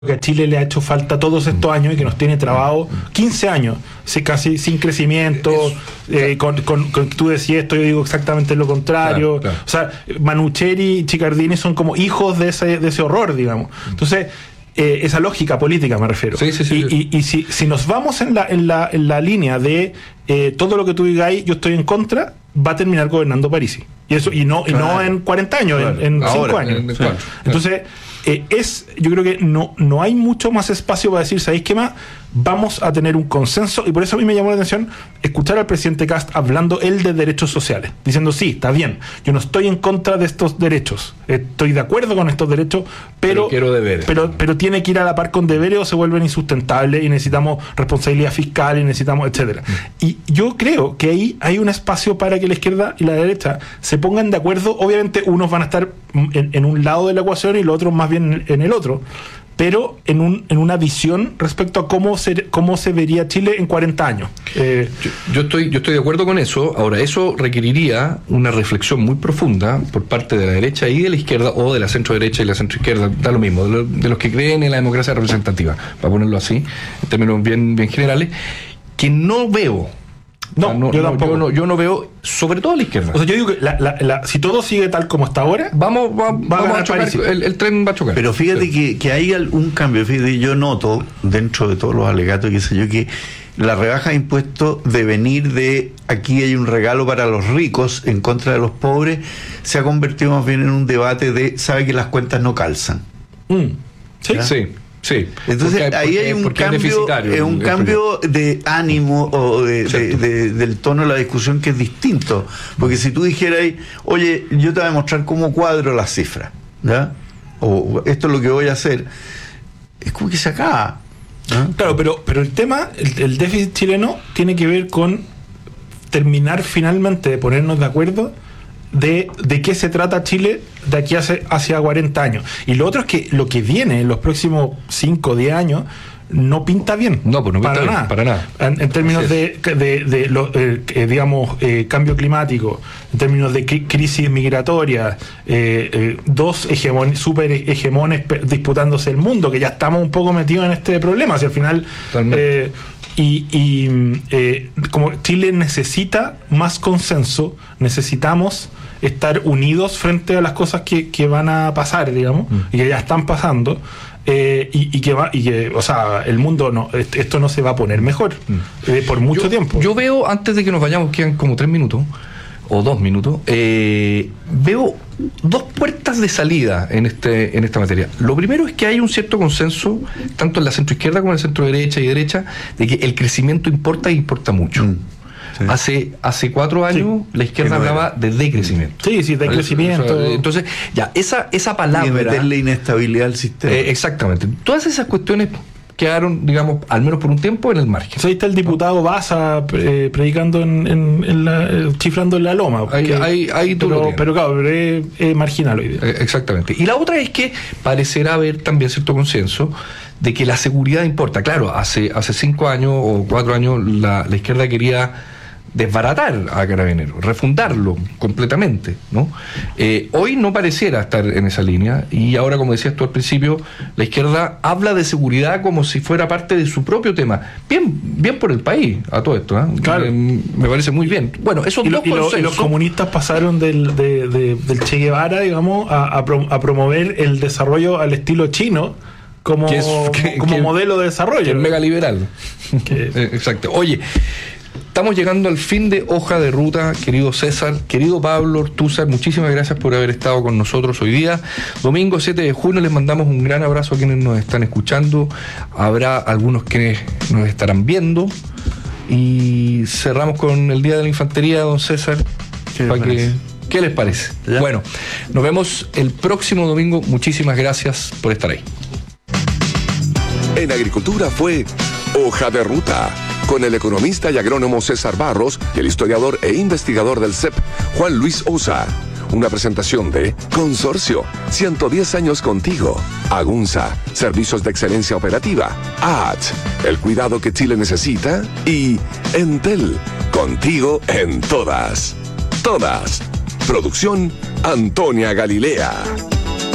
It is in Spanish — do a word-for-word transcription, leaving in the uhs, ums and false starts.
que a Chile le ha hecho falta todos estos años y que nos tiene trabado quince años, sí, casi sin crecimiento, eh, con, con, con tú decías esto, yo digo exactamente lo contrario. Claro, claro. O sea, Manucheri y Chicardini son como hijos de ese, de ese horror, digamos. Entonces, eh, esa lógica política me refiero. Sí, sí, sí, y, sí. y, y si, si nos vamos en la, en la, en la línea de eh, todo lo que tú digáis, yo estoy en contra, va a terminar gobernando Parisi. Y eso, y no, claro. y no en cuarenta años, claro. en cinco años. En, en claro. Entonces, eh, es, yo creo que no, no hay mucho más espacio para decir, ¿sabéis qué más? Vamos a tener un consenso, y por eso a mí me llamó la atención escuchar al presidente Kast hablando él de derechos sociales, diciendo, sí, está bien, yo no estoy en contra de estos derechos, estoy de acuerdo con estos derechos, pero, pero quiero deberes. Pero, pero tiene que ir a la par con deberes o se vuelven insustentables y necesitamos responsabilidad fiscal y necesitamos, etcétera. Mm. Y yo creo que ahí hay un espacio para que la izquierda y la derecha se pongan de acuerdo. Obviamente unos van a estar en, en un lado de la ecuación y los otros más bien en, en el otro, pero en, un, en una visión respecto a cómo se, cómo se vería Chile en cuarenta años. Eh, yo, yo, estoy, yo estoy de acuerdo con eso. Ahora, eso requeriría una reflexión muy profunda por parte de la derecha y de la izquierda, o de la centro derecha y la centro izquierda, da lo mismo, de, lo, de los que creen en la democracia representativa, para ponerlo así, en términos bien, bien generales, que no veo. No, no, yo no, tampoco. Yo no, yo no veo, sobre todo a la izquierda. O sea, yo digo que la, la, la, si todo sigue tal como está ahora, vamos, va, va vamos a chocar, el, el tren va a chocar. Pero fíjate sí. que, que hay algún cambio. Fíjate, yo noto, dentro de todos los alegatos, qué sé yo, que la rebaja de impuestos, de venir de aquí hay un regalo para los ricos en contra de los pobres, se ha convertido más bien en un debate de, sabe que las cuentas no calzan. Mm. Sí, ¿verdad? Sí. Sí, entonces porque, ahí hay un cambio, es un cambio de ánimo o de, de, de, del tono de la discusión que es distinto, porque si tú dijeras, oye, yo te voy a mostrar cómo cuadro las cifras, ¿ya? O esto es lo que voy a hacer, es como que se acaba, ¿no? Claro, pero, pero el tema, el, el déficit chileno tiene que ver con terminar finalmente de ponernos de acuerdo de, de qué se trata Chile de aquí hacia, hacia cuarenta años. Y lo otro es que lo que viene en los próximos cinco o diez años no pinta bien. No, pues no pinta para bien, nada. Para nada. En, en términos de, de, de lo, eh, eh, digamos, eh, cambio climático, en términos de crisis migratoria, eh, eh, dos hegemon, super hegemones disputándose el mundo, que ya estamos un poco metidos en este problema. Hacia el final... Eh, y, y eh, como Chile necesita más consenso, necesitamos estar unidos frente a las cosas que, que van a pasar, digamos, mm. y que ya están pasando, eh, y, y que va, y que, o sea, el mundo no, esto no se va a poner mejor mm. eh, por mucho yo, tiempo. Yo veo, antes de que nos vayamos, quedan como tres minutos o dos minutos, eh, veo dos puertas de salida en este en esta materia. Lo primero es que hay un cierto consenso, tanto en la centroizquierda como en la centro derecha y derecha, de que el crecimiento importa y importa mucho. Mm. Sí. Hace hace cuatro años sí. la izquierda no hablaba de decrecimiento. Sí, sí, decrecimiento. O sea, entonces, ya, esa, esa palabra... Y meterle inestabilidad al sistema. Eh, exactamente. Todas esas cuestiones quedaron, digamos, al menos por un tiempo, en el margen. Ahí está el diputado Baza eh, predicando en, en, en la, eh, chiflando en la loma. Ahí, ahí, ahí pero, pero claro, pero es, es marginal hoy día. Eh, exactamente. Y la otra es que parecerá haber también cierto consenso de que la seguridad importa. Claro, hace, hace cinco años o cuatro años la, la izquierda quería desbaratar a Carabineros, refundarlo completamente, ¿no? Eh, hoy no pareciera estar en esa línea, y ahora, como decías tú al principio, la izquierda habla de seguridad como si fuera parte de su propio tema. Bien, bien por el país, a todo esto, ¿eh? Claro. Eh, me parece muy bien. Bueno, esos y, dos lo, y, lo, y los comunistas pasaron del, de, de, del Che Guevara, digamos, a, a, pro, a promover el desarrollo al estilo chino como, que es, que, como que, modelo de desarrollo. Que es mega liberal. Que... Exacto. Oye, estamos llegando al fin de Hoja de Ruta, querido César, querido Pablo Ortúzar, muchísimas gracias por haber estado con nosotros hoy día. Domingo siete de junio, les mandamos un gran abrazo a quienes nos están escuchando. Habrá algunos que nos estarán viendo. Y cerramos con el Día de la Infantería, don César. ¿Qué, para que, ¿qué les parece? ¿Ya? Bueno, nos vemos el próximo domingo. Muchísimas gracias por estar ahí. En Agricultura fue Hoja de Ruta, con el economista y agrónomo César Barros y el historiador e investigador del C E P, Juan Luis Osa. Una presentación de Consorcio, ciento diez años contigo. Agunza, servicios de excelencia operativa. A H, el cuidado que Chile necesita. Y Entel, contigo en todas. Todas. Producción Antonia Galilea.